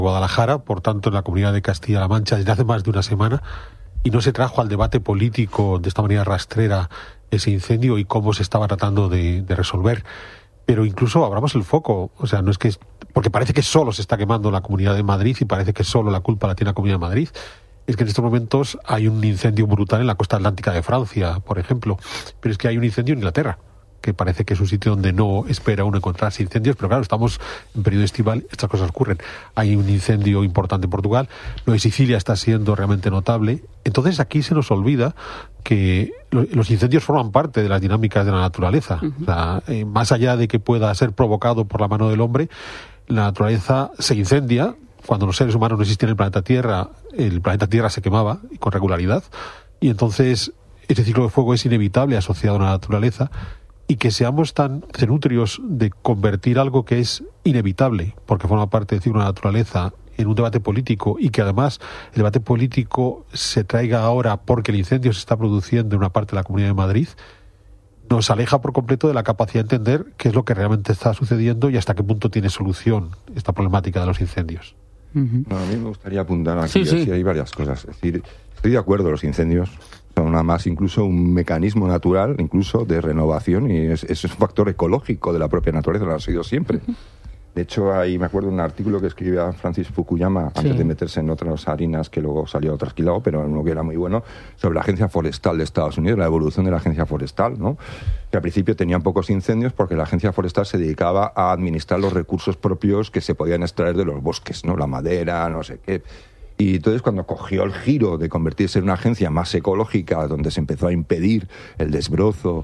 Guadalajara, por tanto en la Comunidad de Castilla-La Mancha, desde hace más de una semana, y no se trajo al debate político de esta manera rastrera ese incendio y cómo se estaba tratando de resolver. Pero incluso abramos el foco, o sea, no es que... Porque parece que solo se está quemando la Comunidad de Madrid y parece que solo la culpa la tiene la Comunidad de Madrid. Es que en estos momentos hay un incendio brutal en la costa atlántica de Francia, por ejemplo, pero es que hay un incendio en Inglaterra, que parece que es un sitio donde no espera uno encontrarse incendios, pero claro, estamos en periodo estival, estas cosas ocurren. Hay un incendio importante en Portugal, lo de Sicilia está siendo realmente notable. Entonces aquí se nos olvida que los incendios forman parte de las dinámicas de la naturaleza. O sea, más allá de que pueda ser provocado por la mano del hombre, la naturaleza se incendia. Cuando los seres humanos no existían en el planeta Tierra se quemaba con regularidad, y entonces ese ciclo de fuego es inevitable asociado a la naturaleza, y que seamos tan cenutrios de convertir algo que es inevitable, porque forma parte del ciclo de la naturaleza, en un debate político, y que además el debate político se traiga ahora porque el incendio se está produciendo en una parte de la Comunidad de Madrid, nos aleja por completo de la capacidad de entender qué es lo que realmente está sucediendo y hasta qué punto tiene solución esta problemática de los incendios. No, a mí me gustaría apuntar aquí, sí, hay varias cosas. Es decir, estoy de acuerdo, los incendios son nada más incluso un mecanismo natural, incluso de renovación, y es un factor ecológico de la propia naturaleza, lo ha sido siempre. De hecho, ahí me acuerdo de un artículo que escribía Francis Fukuyama antes de meterse en otras harinas que luego salió trasquilado, pero uno que era muy bueno, sobre la Agencia Forestal de Estados Unidos, la evolución de la Agencia Forestal, ¿no? Que al principio tenían pocos incendios porque la Agencia Forestal se dedicaba a administrar los recursos propios que se podían extraer de los bosques, ¿no? La madera, no sé qué. Y entonces cuando cogió el giro de convertirse en una agencia más ecológica, donde se empezó a impedir el desbrozo,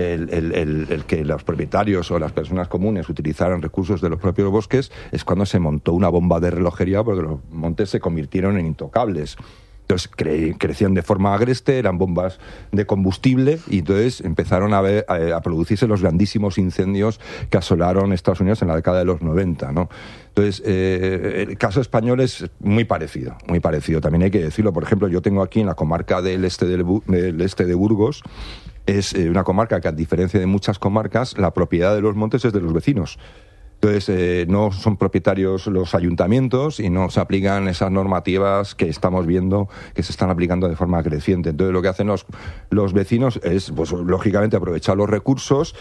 el que los propietarios o las personas comunes utilizaran recursos de los propios bosques, es cuando se montó una bomba de relojería, porque los montes se convirtieron en intocables. Entonces crecían de forma agreste, eran bombas de combustible, y entonces empezaron a producirse los grandísimos incendios que asolaron Estados Unidos en la década de los 90, ¿no? Entonces, el caso español es muy parecido, también hay que decirlo. Por ejemplo, yo tengo aquí en la comarca del este de Burgos, es una comarca que, a diferencia de muchas comarcas, la propiedad de los montes es de los vecinos. Entonces, no son propietarios los ayuntamientos y no se aplican esas normativas que estamos viendo que se están aplicando de forma creciente. Entonces, lo que hacen los vecinos es, pues, lógicamente, aprovechar los recursos,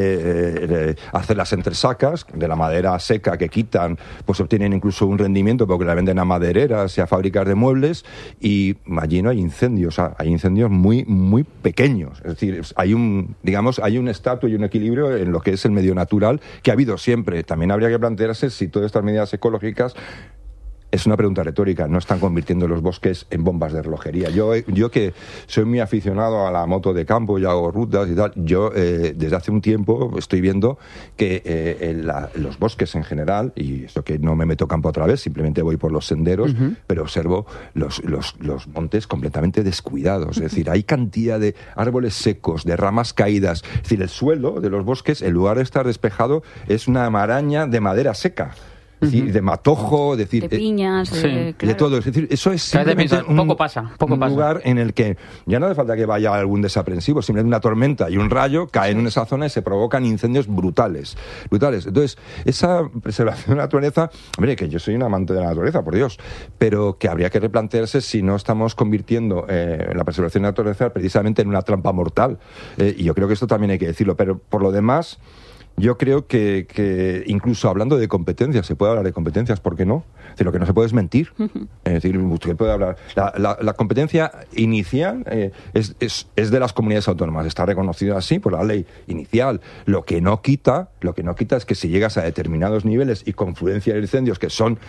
hacer las entresacas de la madera seca que quitan, pues obtienen incluso un rendimiento porque la venden a madereras y a fábricas de muebles, y allí no hay incendios, hay incendios muy, muy pequeños. Es decir, hay un estatus y un equilibrio en lo que es el medio natural que ha habido siempre. También habría que plantearse si todas estas medidas ecológicas, es una pregunta retórica, no están convirtiendo los bosques en bombas de relojería. Yo que soy muy aficionado a la moto de campo y hago rutas y tal, yo desde hace un tiempo estoy viendo que los bosques en general, y eso que no me meto campo otra vez, simplemente voy por los senderos, pero observo los montes completamente descuidados. Es decir, hay cantidad de árboles secos, de ramas caídas. Es decir, el suelo de los bosques, en lugar de estar despejado, es una maraña de madera seca. Es decir, de matojo, de piñas, de claro. todo. Es decir, eso es simplemente poco pasa. Un lugar en el que ya no hace falta que vaya algún desaprensivo, simplemente una tormenta y un rayo caen en esa zona y se provocan incendios brutales. Entonces, esa preservación de la naturaleza, hombre, que yo soy un amante de la naturaleza, por Dios, pero que habría que replantearse si no estamos convirtiendo la preservación de la naturaleza precisamente en una trampa mortal. Y yo creo que esto también hay que decirlo, pero por lo demás, yo creo que incluso hablando de competencias, se puede hablar de competencias, ¿por qué no? Es decir, lo que no se puede es mentir. Es decir, usted puede hablar. La competencia inicial es de las comunidades autónomas, está reconocida así por la ley inicial. Lo que no quita es que si llegas a determinados niveles y confluencia de incendios que son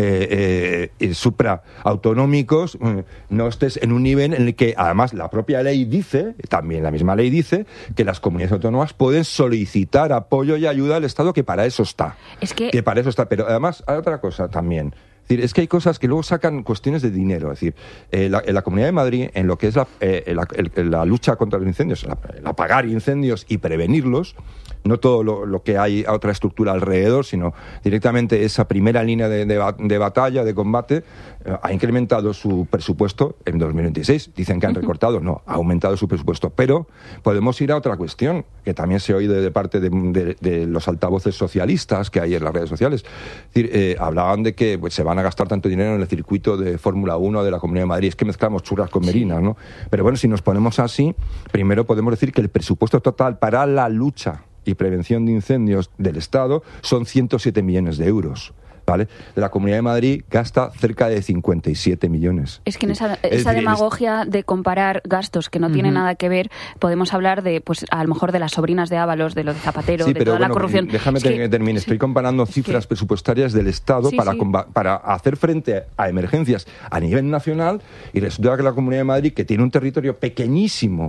supraautonómicos, no estés en un nivel en el que, además, la propia ley dice, también la misma ley dice, que las comunidades autónomas pueden solicitar apoyo y ayuda al Estado, que para eso está. Que para eso está. Pero además hay otra cosa también. Es decir, es que hay cosas que luego sacan cuestiones de dinero. Es decir, en la Comunidad de Madrid, en lo que es la lucha contra los incendios, el apagar incendios y prevenirlos, no todo lo que hay a otra estructura alrededor, sino directamente esa primera línea de batalla, de combate, ha incrementado su presupuesto en 2026. Dicen que han recortado, no, ha aumentado su presupuesto. Pero podemos ir a otra cuestión, que también se oye de parte de los altavoces socialistas que hay en las redes sociales. Es decir, hablaban de que pues, se van van a gastar tanto dinero en el circuito de Fórmula 1 de la Comunidad de Madrid. Es que mezclamos churras con merinas, ¿no? Pero bueno, si nos ponemos así, primero podemos decir que el presupuesto total para la lucha y prevención de incendios del Estado son 107 millones de euros. ¿Vale? La Comunidad de Madrid gasta cerca de 57 millones. Es que en esa demagogia de comparar gastos que no tienen nada que ver, podemos hablar de, pues a lo mejor de las sobrinas de Ábalos, de lo de Zapatero, de toda la corrupción. Déjame que termine. Estoy comparando cifras presupuestarias del Estado para hacer frente a emergencias a nivel nacional, y resulta que la Comunidad de Madrid, que tiene un territorio pequeñísimo,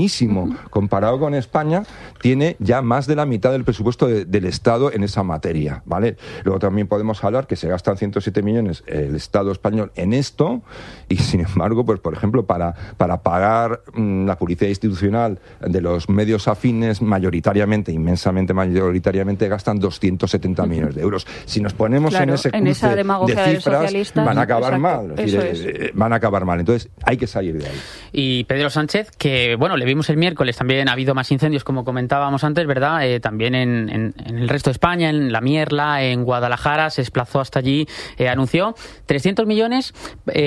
comparado con España, tiene ya más de la mitad del presupuesto del Estado en esa materia, ¿vale? Luego también podemos hablar que se gastan 107 millones el Estado español en esto, y sin embargo, pues por ejemplo, para pagar la publicidad institucional de los medios afines, inmensamente mayoritariamente, gastan 270 millones de euros. Si nos ponemos en ese cruce de cifras, van a acabar mal. Van a acabar mal. Entonces, hay que salir de ahí. Y Pedro Sánchez, que bueno, le vimos el miércoles, también ha habido más incendios, como comentábamos antes, ¿verdad? También en el resto de España, en La Mierla, en Guadalajara, se desplazó hasta allí, anunció 300 millones,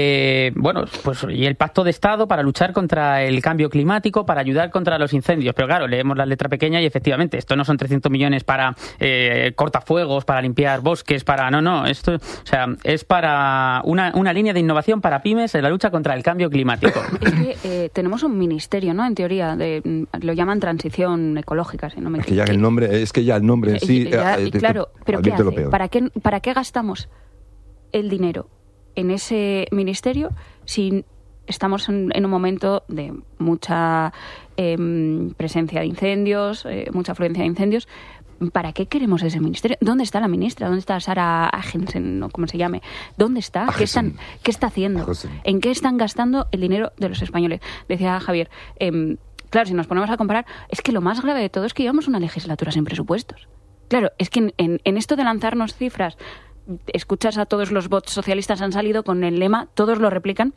bueno, pues y el pacto de Estado para luchar contra el cambio climático, para ayudar contra los incendios. Pero claro, leemos la letra pequeña y efectivamente, esto no son 300 millones para cortafuegos, para limpiar bosques, esto, o sea, es para una línea de innovación para pymes en la lucha contra el cambio climático. Es que tenemos un ministerio, ¿no? En teoría, lo llaman transición ecológica, si no me equivoco. Es que ya el nombre en sí... claro, pero ¿qué hace? ¿Para qué gastamos el dinero en ese ministerio si estamos en un momento de mucha presencia de incendios, mucha afluencia de incendios? ¿Para qué queremos ese ministerio? ¿Dónde está la ministra? ¿Dónde está Sara Agensen, o como se llame? ¿Dónde está? ¿Qué está haciendo? ¿En qué están gastando el dinero de los españoles? Decía Javier, claro, si nos ponemos a comparar, es que lo más grave de todo es que llevamos una legislatura sin presupuestos. Claro, es que en esto de lanzarnos cifras, escuchas a todos los bots socialistas, han salido con el lema, todos lo replican,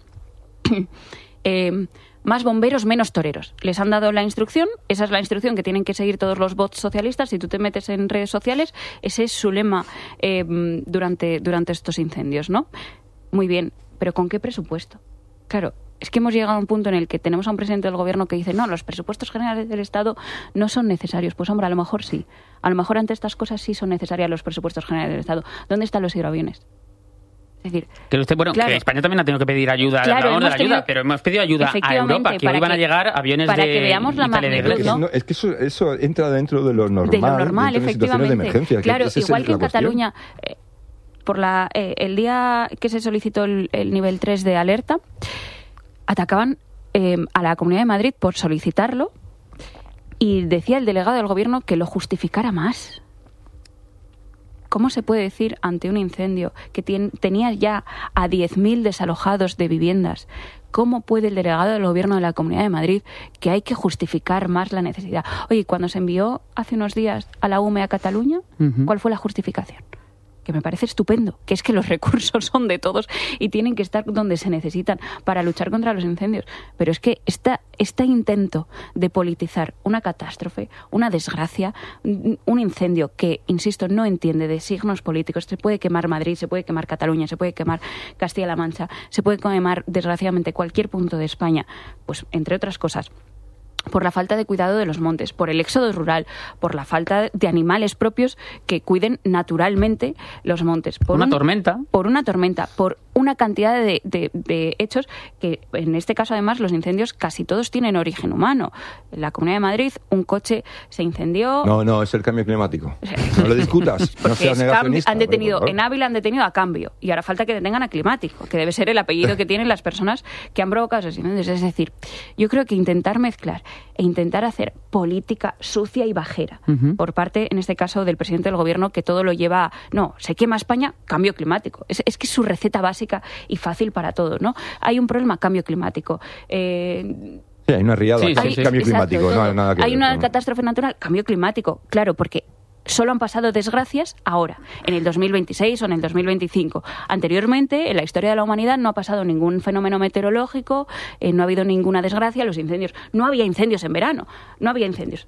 más bomberos, menos toreros. Les han dado la instrucción, esa es la instrucción que tienen que seguir todos los bots socialistas. Si tú te metes en redes sociales, ese es su lema durante estos incendios, ¿no? Muy bien, pero ¿con qué presupuesto? Claro, es que hemos llegado a un punto en el que tenemos a un presidente del gobierno que dice, no, los presupuestos generales del Estado no son necesarios. Pues hombre, a lo mejor sí. A lo mejor ante estas cosas sí son necesarios los presupuestos generales del Estado. ¿Dónde están los hidroaviones? Es decir, que España también ha tenido que pedir ayuda, pero hemos pedido ayuda a Europa, que hoy van a llegar aviones para que veamos la magnitud, ¿no? Es que eso entra dentro de lo normal. De lo normal, efectivamente. De emergencia, claro, igual que en Cataluña, el día que se solicitó el nivel 3 de alerta, atacaban a la Comunidad de Madrid por solicitarlo, y decía el delegado del gobierno que lo justificara más. ¿Cómo se puede decir ante un incendio que tenía ya a 10.000 desalojados de viviendas? ¿Cómo puede el delegado del gobierno de la Comunidad de Madrid que hay que justificar más la necesidad? Oye, cuando se envió hace unos días a la UME a Cataluña, ¿cuál fue la justificación? Que me parece estupendo, que es que los recursos son de todos y tienen que estar donde se necesitan para luchar contra los incendios. Pero es que este intento de politizar una catástrofe, una desgracia, un incendio que, insisto, no entiende de signos políticos, se puede quemar Madrid, se puede quemar Cataluña, se puede quemar Castilla-La Mancha, se puede quemar, desgraciadamente, cualquier punto de España, pues entre otras cosas, por la falta de cuidado de los montes, por el éxodo rural, por la falta de animales propios que cuiden naturalmente los montes. Por una tormenta, por una cantidad de hechos que, en este caso, además, los incendios casi todos tienen origen humano. En la Comunidad de Madrid, un coche se incendió... No, es el cambio climático. No lo discutas, no seas negacionista. En Ávila han detenido a Cambio, y ahora falta que detengan a Climático, que debe ser el apellido que tienen las personas que han provocado esos incendios. Es decir, yo creo que intentar mezclar e intentar hacer política sucia y bajera por parte, en este caso, del presidente del gobierno, que todo lo lleva a, no, se quema España, cambio climático. Es que es su receta básica y fácil para todo, ¿no? Hay un problema, cambio climático. Sí, hay una riada, cambio climático. No hay nada que hay ver, una catástrofe natural, cambio climático. Claro, porque solo han pasado desgracias ahora, en el 2026 o en el 2025. Anteriormente, en la historia de la humanidad, no ha pasado ningún fenómeno meteorológico, no ha habido ninguna desgracia, los incendios. No había incendios en verano, no había incendios.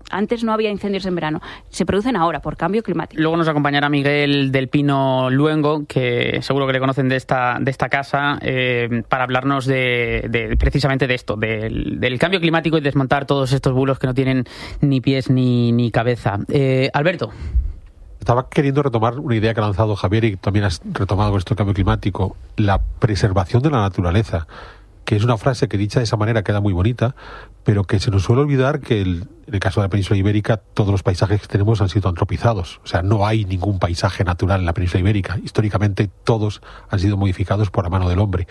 Antes no había incendios en verano. Se producen ahora por cambio climático. Luego nos acompañará Miguel del Pino Luengo, que seguro que le conocen de esta casa, para hablarnos de precisamente de esto, del cambio climático y desmontar todos estos bulos que no tienen ni pies ni cabeza. Alberto. Estaba queriendo retomar una idea que ha lanzado Javier y también has retomado con esto del cambio climático, la preservación de la naturaleza, que es una frase que dicha de esa manera queda muy bonita, pero que se nos suele olvidar que en el caso de la península ibérica todos los paisajes que tenemos han sido antropizados. O sea, no hay ningún paisaje natural en la península ibérica. Históricamente todos han sido modificados por la mano del hombre.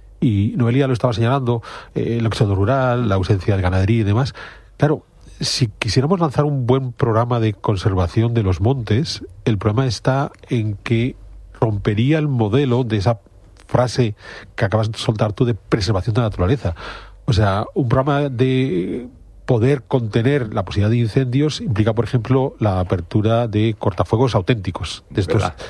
Y Noelia lo estaba señalando, el éxodo rural, la ausencia de ganadería y demás. Claro, si quisiéramos lanzar un buen programa de conservación de los montes, el problema está en que rompería el modelo de esa frase que acabas de soltar tú de preservación de la naturaleza. O sea, un programa de poder contener la posibilidad de incendios implica, por ejemplo, la apertura de cortafuegos auténticos, de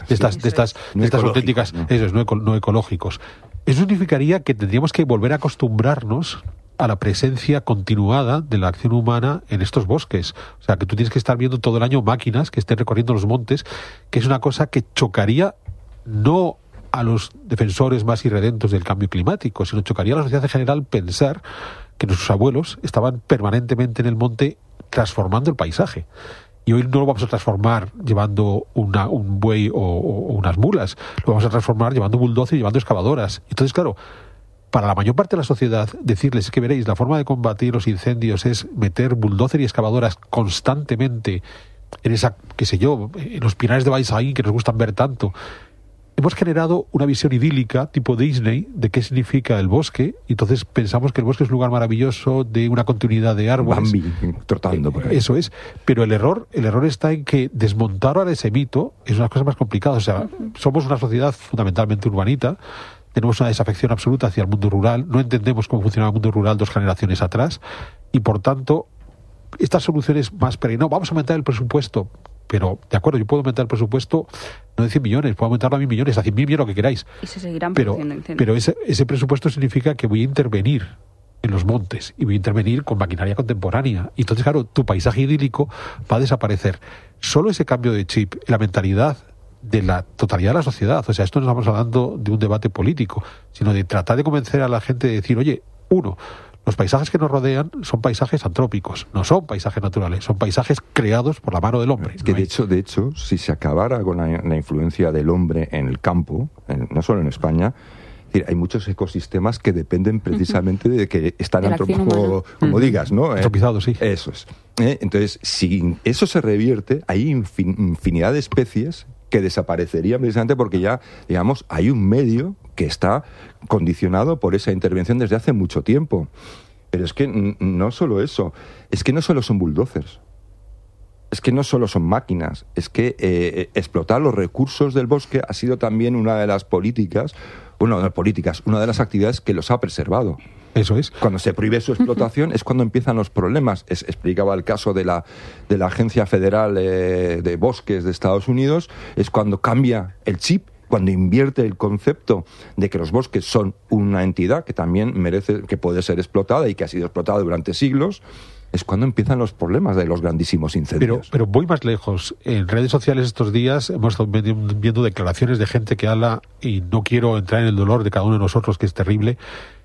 estas auténticas, ¿no? Eso es, no ecológicos. Eso significaría que tendríamos que volver a acostumbrarnos a la presencia continuada de la acción humana en estos bosques. O sea, que tú tienes que estar viendo todo el año máquinas que estén recorriendo los montes, que es una cosa que chocaría no a los defensores más irredentos del cambio climático, sino chocaría a la sociedad en general pensar que nuestros abuelos estaban permanentemente en el monte transformando el paisaje. Y hoy no lo vamos a transformar llevando un buey o unas mulas, lo vamos a transformar llevando bulldozer y llevando excavadoras. Entonces, claro, para la mayor parte de la sociedad, decirles que veréis, la forma de combatir los incendios es meter bulldozer y excavadoras constantemente en esa, qué sé yo, en los pinares de Baisaín que nos gustan ver tanto. Hemos generado una visión idílica, tipo Disney, de qué significa el bosque, y entonces pensamos que el bosque es un lugar maravilloso, de una continuidad de árboles. Bambi, trotando por ahí. Eso es, pero el error está en que desmontar ahora ese mito es una cosa más complicada. O sea, somos una sociedad fundamentalmente urbanita, tenemos una desafección absoluta hacia el mundo rural, no entendemos cómo funcionaba el mundo rural 2 generaciones atrás, y por tanto, estas soluciones más perennes, no, vamos a aumentar el presupuesto. Pero, de acuerdo, yo puedo aumentar el presupuesto no de 100 millones, puedo aumentarlo a 1.000 millones, a 100.000 millones, lo que queráis. Y se seguirán produciendo incendios. Pero ese presupuesto significa que voy a intervenir en los montes y voy a intervenir con maquinaria contemporánea. Y entonces, claro, tu paisaje idílico va a desaparecer. Solo ese cambio de chip, la mentalidad de la totalidad de la sociedad, o sea, esto no estamos hablando de un debate político, sino de tratar de convencer a la gente de decir, oye, los paisajes que nos rodean son paisajes antrópicos, no son paisajes naturales, son paisajes creados por la mano del hombre. Es que de hecho, si se acabara con la influencia del hombre en el campo, no solo en España, hay muchos ecosistemas que dependen precisamente de que están como digas, ¿no? Antropizados, sí. Eso es. Entonces, si eso se revierte, hay infinidad de especies que desaparecerían precisamente porque ya, digamos, hay un medio que está condicionado por esa intervención desde hace mucho tiempo. Pero es que no solo eso, es que no solo son bulldozers, es que no solo son máquinas, es que explotar los recursos del bosque ha sido también una de las políticas, una de las actividades que los ha preservado. Eso es. Cuando se prohíbe su explotación es cuando empiezan los problemas. Explicaba el caso de la Agencia Federal de Bosques de Estados Unidos, es cuando cambia el chip, cuando invierte el concepto de que los bosques son una entidad que también merece, que puede ser explotada y que ha sido explotada durante siglos, es cuando empiezan los problemas de los grandísimos incendios. Pero voy más lejos. En redes sociales estos días hemos estado viendo declaraciones de gente que habla, y no quiero entrar en el dolor de cada uno de nosotros, que es terrible.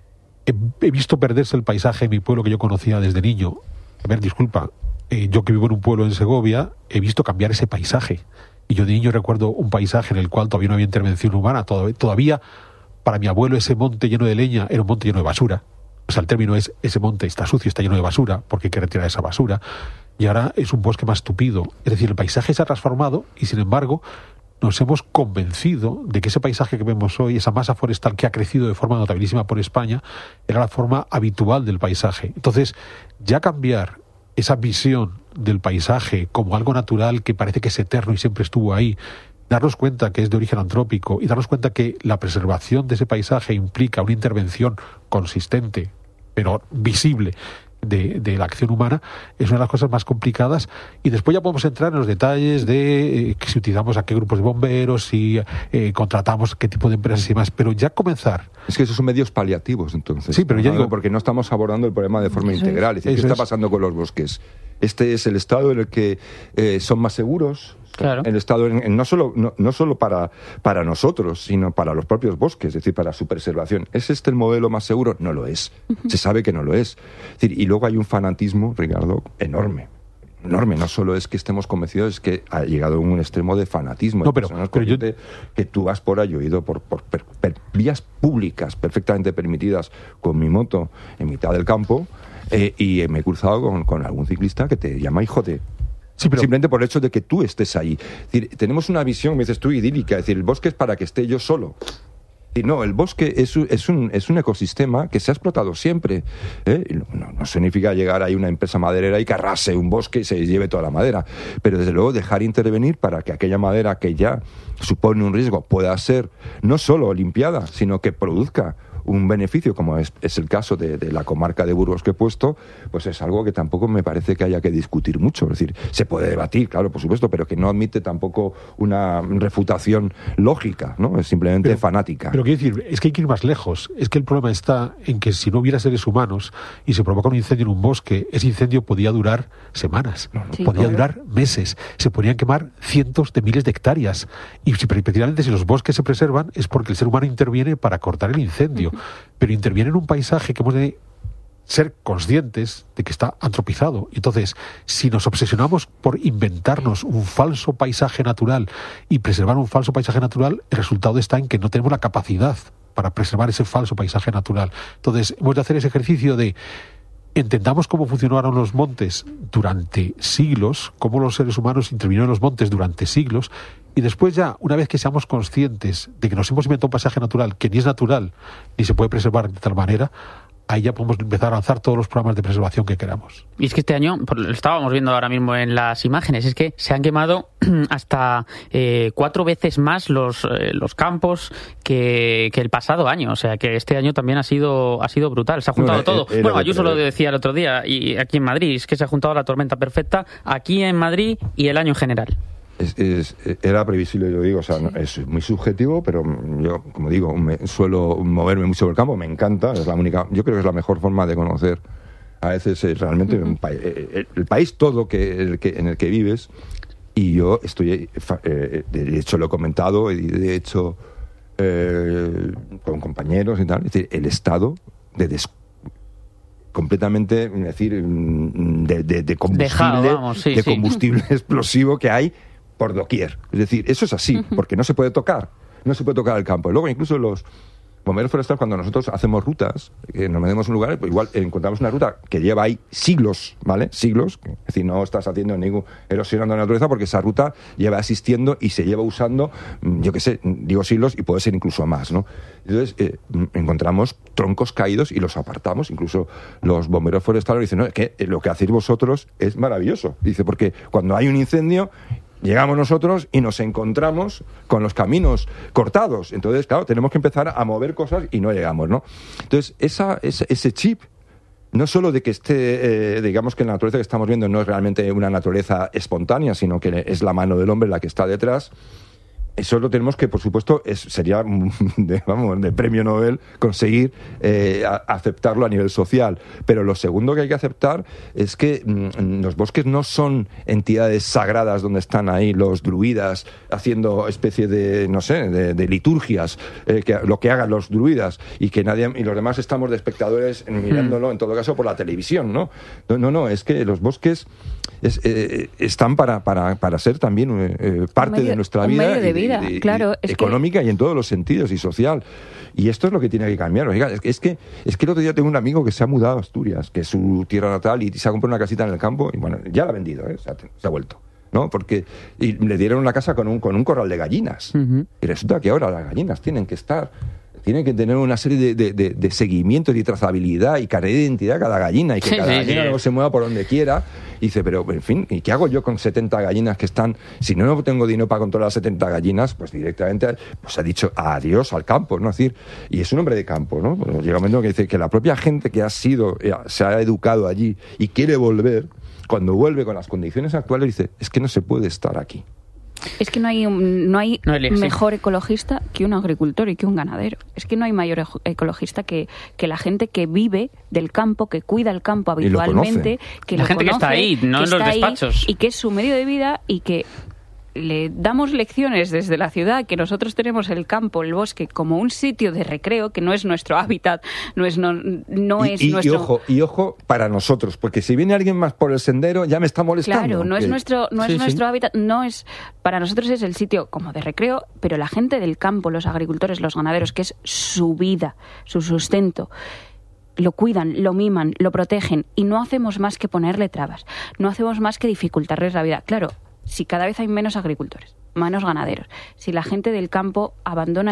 He visto perderse el paisaje en mi pueblo que yo conocía desde niño. A ver, disculpa, yo que vivo en un pueblo en Segovia, he visto cambiar ese paisaje. Y yo de niño recuerdo un paisaje en el cual todavía no había intervención humana. Todavía, para mi abuelo, ese monte lleno de leña era un monte lleno de basura. O sea, el término es, ese monte está sucio, está lleno de basura, porque hay que retirar esa basura. Y ahora es un bosque más tupido. Es decir, el paisaje se ha transformado y, sin embargo, nos hemos convencido de que ese paisaje que vemos hoy, esa masa forestal que ha crecido de forma notabilísima por España, era la forma habitual del paisaje. Entonces, ya cambiar esa visión del paisaje como algo natural que parece que es eterno y siempre estuvo ahí, darnos cuenta que es de origen antrópico y darnos cuenta que la preservación de ese paisaje implica una intervención consistente, pero visible, de la acción humana es una de las cosas más complicadas, y después ya podemos entrar en los detalles de si utilizamos a qué grupos de bomberos, si contratamos qué tipo de empresas y demás, pero ya comenzar. Es que esos son medios paliativos, entonces. Sí, pero ya digo, porque no estamos abordando el problema de forma integral. Es decir, ¿qué está pasando con los bosques? Este es el estado en el que son más seguros. Claro. El estado no solo para nosotros, sino para los propios bosques, es decir, para su preservación. ¿Es este el modelo más seguro? No lo es. Se sabe que no lo es. Es decir, y luego hay un fanatismo, Ricardo, enorme. No solo es que estemos convencidos, es que ha llegado a un extremo de fanatismo. No, pero que tú vas por ahí, yo he ido por vías públicas perfectamente permitidas con mi moto en mitad del campo, y me he cruzado con algún ciclista que te llama hijo de... Sí, pero... Simplemente por el hecho de que tú estés ahí. Es decir, tenemos una visión, me dices tú, idílica. Es decir, el bosque es para que esté yo solo. Y no, el bosque es un ecosistema que se ha explotado siempre. No significa llegar ahí una empresa maderera y que arrase un bosque y se lleve toda la madera. Pero desde luego dejar intervenir para que aquella madera que ya supone un riesgo pueda ser no solo limpiada, sino que produzca un beneficio, como es el caso de la comarca de Burgos que he puesto, pues es algo que tampoco me parece que haya que discutir mucho. Es decir, se puede debatir, claro, por supuesto, pero que no admite tampoco una refutación lógica, ¿no? Es simplemente fanática. Pero quiero decir, es que hay que ir más lejos. Es que el problema está en que si no hubiera seres humanos y se provoca un incendio en un bosque, ese incendio podía durar semanas, podía durar meses, se podrían quemar cientos de miles de hectáreas. Y precisamente si los bosques se preservan es porque el ser humano interviene para cortar el incendio. Pero interviene en un paisaje que hemos de ser conscientes de que está antropizado. Entonces, si nos obsesionamos por inventarnos un falso paisaje natural y preservar un falso paisaje natural, el resultado está en que no tenemos la capacidad para preservar ese falso paisaje natural. Entonces, hemos de hacer ese ejercicio de entendamos cómo funcionaron los montes durante siglos, cómo los seres humanos intervinieron en los montes durante siglos, y después ya, una vez que seamos conscientes de que nos hemos inventado un paisaje natural que ni es natural ni se puede preservar de tal manera, ahí ya podemos empezar a lanzar todos los programas de preservación que queramos. Y es que este año, lo estábamos viendo ahora mismo en las imágenes, es que se han quemado hasta 4 veces más los campos que el pasado año. O sea que este año también ha sido brutal. Se ha juntado todo. Bueno, Ayuso lo decía el otro día, y aquí en Madrid, es que se ha juntado la tormenta perfecta aquí en Madrid y el año en general. Era previsible, yo digo, o sea, es muy subjetivo, pero yo, como digo, suelo moverme mucho por el campo, me encanta, es la única, yo creo que es la mejor forma de conocer a veces realmente el país todo en el que vives, y yo estoy, de hecho lo he comentado, y de hecho con compañeros y tal, es decir, el estado completamente, es decir, de combustible, dejado, vamos, sí, combustible explosivo que hay por doquier. Es decir, eso es así, porque no se puede tocar el campo. Y luego incluso los bomberos forestales, cuando nosotros hacemos rutas, nos metemos en lugares, pues igual encontramos una ruta que lleva ahí siglos, ¿vale? Siglos, es decir, no estás haciendo ningún erosionando la naturaleza, porque esa ruta lleva existiendo y se lleva usando, yo qué sé, digo siglos, y puede ser incluso más, ¿no? Entonces, encontramos troncos caídos y los apartamos. Incluso los bomberos forestales dicen, no, es que lo que hacéis vosotros es maravilloso. Dice, porque cuando hay un incendio, llegamos nosotros y nos encontramos con los caminos cortados. Entonces, claro, tenemos que empezar a mover cosas y no llegamos, ¿no? Entonces, ese chip, no solo de que esté, digamos que la naturaleza que estamos viendo no es realmente una naturaleza espontánea, sino que es la mano del hombre la que está detrás. Eso lo tenemos que, por supuesto, sería de premio Nobel conseguir aceptarlo a nivel social. Pero lo segundo que hay que aceptar es que los bosques no son entidades sagradas donde están ahí los druidas haciendo especie de, no sé, de liturgias, lo que hagan los druidas, y que nadie y los demás estamos de espectadores mirándolo, en todo caso, por la televisión, ¿no? No, es que los bosques están para ser también parte de nuestra vida. Medio de vida. Claro, económica y en todos los sentidos, y social. Y esto es lo que tiene que cambiar. Oiga, es que el otro día tengo un amigo que se ha mudado a Asturias, que es su tierra natal, y se ha comprado una casita en el campo, y bueno, ya la ha vendido, se ha vuelto, ¿no? Porque le dieron una casa con un corral de gallinas. Y resulta que ahora las gallinas tienen que estar tiene que tener una serie de seguimientos y trazabilidad y carnet de identidad cada gallina y que cada gallina no se mueva por donde quiera. Y dice, pero en fin, ¿y qué hago yo con 70 gallinas que están? Si no tengo dinero para controlar 70 gallinas, pues directamente pues ha dicho adiós al campo, ¿no? Es decir, y es un hombre de campo, ¿no? Pues llega un momento que dice que la propia gente que se ha educado allí y quiere volver, cuando vuelve con las condiciones actuales, dice, es que no se puede estar aquí. Es que no hay mejor ecologista que un agricultor y que un ganadero. Es que no hay mayor ecologista que la gente que vive del campo, que cuida el campo habitualmente, que la gente conoce, que está ahí, no en los despachos. Y que es su medio de vida y que le damos lecciones desde la ciudad, que nosotros tenemos el campo, el bosque, como un sitio de recreo, que no es nuestro hábitat, no es nuestro... Y ojo para nosotros, porque si viene alguien más por el sendero, ya me está molestando. Claro, no es nuestro hábitat, para nosotros es el sitio como de recreo, pero la gente del campo, los agricultores, los ganaderos, que es su vida, su sustento, lo cuidan, lo miman, lo protegen, y no hacemos más que ponerle trabas, no hacemos más que dificultarles la vida. Claro, si cada vez hay menos agricultores, menos ganaderos, si la gente del campo, abandona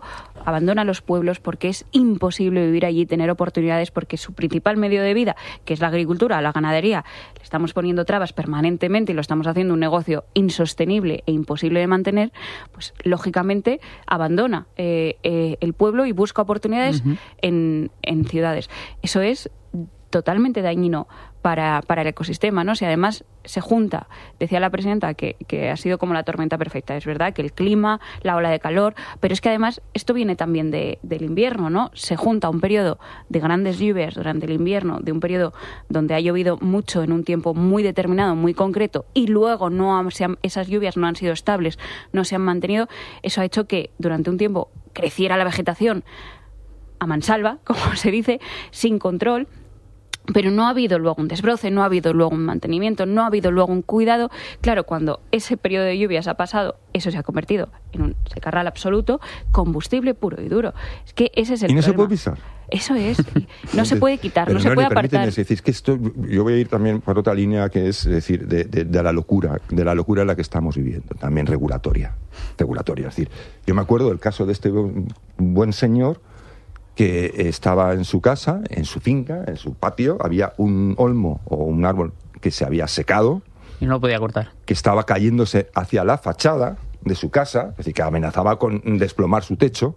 los pueblos porque es imposible vivir allí, tener oportunidades, porque su principal medio de vida, que es la agricultura, la ganadería, le estamos poniendo trabas permanentemente y lo estamos haciendo un negocio insostenible e imposible de mantener, pues lógicamente abandona el pueblo y busca oportunidades en ciudades. Eso es totalmente dañino para el ecosistema, ¿no? Si además se junta, decía la presidenta que ha sido como la tormenta perfecta, es verdad que el clima, la ola de calor, pero es que además esto viene también del invierno, ¿no? Se junta un periodo de grandes lluvias durante el invierno, de un periodo donde ha llovido mucho en un tiempo muy determinado, muy concreto, y luego esas lluvias no han sido estables, no se han mantenido. Eso ha hecho que durante un tiempo creciera la vegetación a mansalva, como se dice, sin control. Pero no ha habido luego un desbroce, no ha habido luego un mantenimiento, no ha habido luego un cuidado. Claro, cuando ese periodo de lluvias ha pasado, eso se ha convertido en un secarral absoluto, combustible puro y duro. Es que ese es el problema. ¿Y no se puede pisar? Eso es. No se puede quitar, no se puede apartar. Es decir, que esto, yo voy a ir también por otra línea que es decir, de la locura en la que estamos viviendo, también regulatoria. Es decir, yo me acuerdo del caso de este buen señor que estaba en su casa, en su finca, en su patio, había un olmo o un árbol que se había secado. Y no lo podía cortar. Que estaba cayéndose hacia la fachada de su casa, es decir, que amenazaba con desplomar su techo,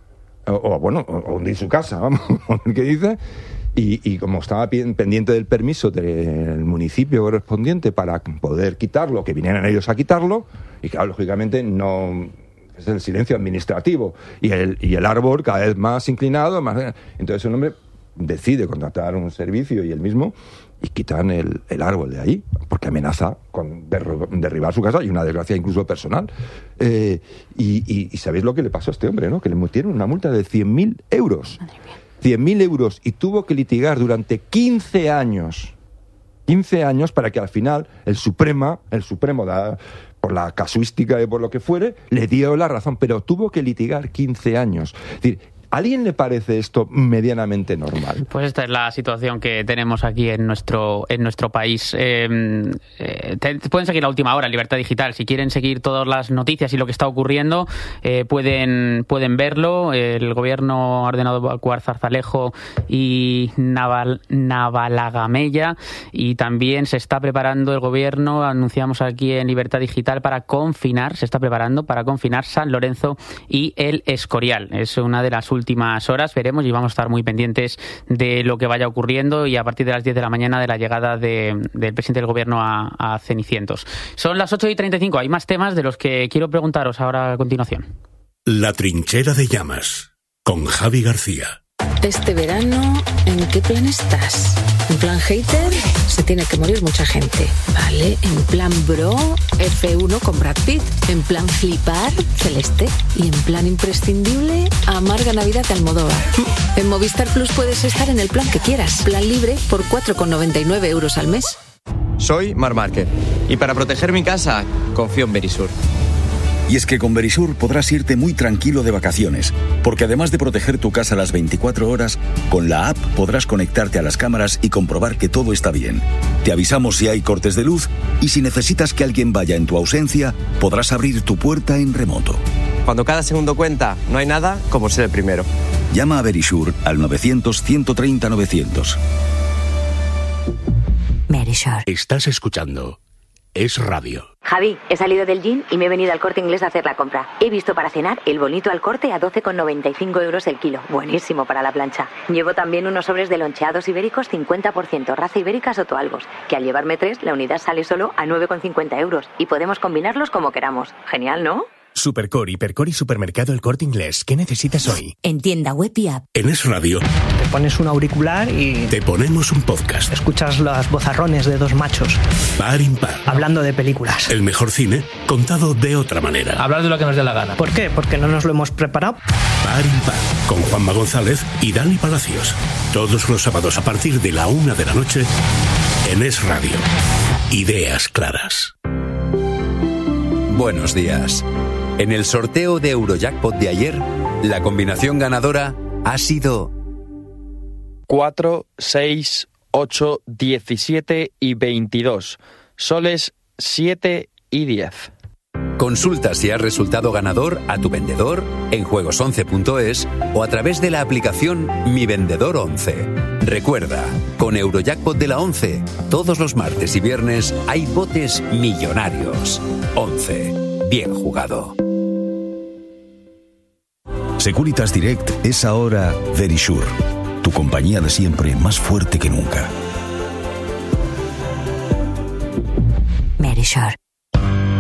o hundir su casa, vamos, ¿qué dice? Y como estaba pendiente del permiso del municipio correspondiente para poder quitarlo, que vinieran ellos a quitarlo, y claro, lógicamente no... es el silencio administrativo y el árbol cada vez más inclinado, entonces un hombre decide contratar un servicio y él mismo y quitan el árbol de ahí porque amenaza con derribar su casa y una desgracia incluso personal. Y sabéis lo que le pasó a este hombre, ¿no? Que le metieron una multa de 100.000 euros. 100.000 euros y tuvo que litigar durante 15 años para que al final el Supremo por la casuística y por lo que fuere, le dio la razón, pero tuvo que litigar 15 años. Es decir, ¿a alguien le parece esto medianamente normal? Pues esta es la situación que tenemos aquí en nuestro país. Pueden seguir La Última Hora, Libertad Digital. Si quieren seguir todas las noticias y lo que está ocurriendo, pueden verlo. El gobierno ha ordenado evacuar Zarzalejo y Navalagamella, y también se está preparando el gobierno, anunciamos aquí en Libertad Digital, se está preparando para confinar San Lorenzo y El Escorial. Es una de las últimas horas, veremos, y vamos a estar muy pendientes de lo que vaya ocurriendo, y a partir de las 10 de la mañana de la llegada del presidente del gobierno a Cenicientos. Son las 8:35, hay más temas de los que quiero preguntaros ahora a continuación. La Trinchera de Llamas, con Javi García. Este verano, ¿en qué plan estás? ¿En plan hater? Se tiene que morir mucha gente, ¿vale? ¿En plan bro? F1 con Brad Pitt. ¿En plan flipar? Celeste. ¿Y en plan imprescindible? Amarga Navidad de Almodóvar. En Movistar Plus puedes estar en el plan que quieras. Plan libre por 4,99 euros al mes. Soy Marc Márquez y para proteger mi casa confío en Verisur. Y es que con Verisur podrás irte muy tranquilo de vacaciones, porque además de proteger tu casa las 24 horas, con la app podrás conectarte a las cámaras y comprobar que todo está bien. Te avisamos si hay cortes de luz y si necesitas que alguien vaya en tu ausencia, podrás abrir tu puerta en remoto. Cuando cada segundo cuenta, no hay nada como ser el primero. Llama a Verisure al 900-130-900. Verisure. Estás escuchando Es Radio. Javi, he salido del gym y me he venido al Corte Inglés a hacer la compra. He visto para cenar el bonito al corte a 12,95 euros el kilo. Buenísimo para la plancha. Llevo también unos sobres de loncheados ibéricos 50% raza ibérica Sotoalbos, que al llevarme 3, la unidad sale solo a 9,50 euros. Y podemos combinarlos como queramos. Genial, ¿no? Supercore, Hipercore y Supermercado El Corte Inglés. ¿Qué necesitas hoy? En tienda web y app. En Es Radio Te pones un auricular y te ponemos un podcast. escuchas los vozarrones de dos machos Par impar. hablando de películas. El mejor cine contado de otra manera. Hablar de lo que nos dé la gana. ¿Por qué? Porque no nos lo hemos preparado. Par impar. Con Juanma González y Dani Palacios. Todos los sábados a partir de la 1 de la noche en Es Radio. Ideas claras. Buenos días. En el sorteo de Eurojackpot de ayer, la combinación ganadora ha sido 4, 6, 8, 17 y 22. Soles 7 y 10. Consulta si has resultado ganador a tu vendedor en juegos11.es o a través de la aplicación Mi Vendedor 11. Recuerda, con Eurojackpot de la 11, todos los martes y viernes hay botes millonarios. 11. Bien jugado. Securitas Direct es ahora Verisure, tu compañía de siempre más fuerte que nunca. Verisure.